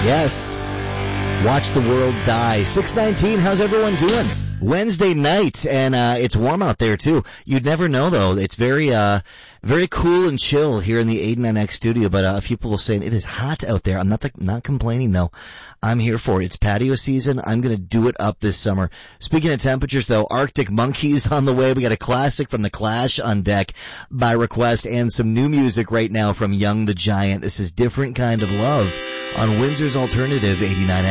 Yes. Watch the world die. 6:19, how's everyone doing? Wednesday night, and it's warm out there too. You'd never know though. It's very cool and chill here in the 89X studio, but a few people will say it is hot out there. I'm not complaining though. I'm here for it. It's patio season. I'm gonna do it up this summer. Speaking of temperatures though, Arctic Monkeys on the way. We got a classic from The Clash on deck by request and some new music right now from Young the Giant. This is Different Kind of Love on Windsor's Alternative 89X.